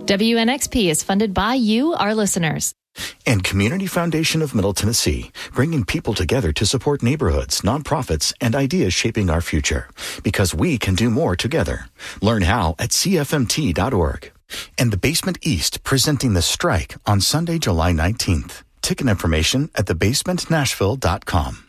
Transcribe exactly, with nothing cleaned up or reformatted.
W N X P is funded by you, our listeners. And Community Foundation of Middle Tennessee, bringing people together to support neighborhoods, nonprofits, and ideas shaping our future. Because we can do more together. Learn how at C F M T dot org. And the Basement East presenting The Strike on Sunday, July nineteenth. Ticket information at the basement nashville dot com.